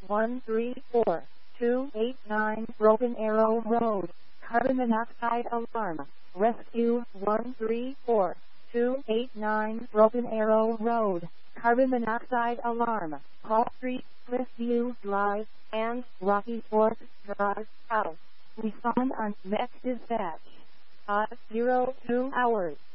134-289 Broken Arrow Road, carbon monoxide alarm. Rescue 134-289 Broken Arrow Road, carbon monoxide alarm. Hall Street, Cliffview Drive, and Rocky Fork Drive, out. Respond on Next Dispatch. 02 hours.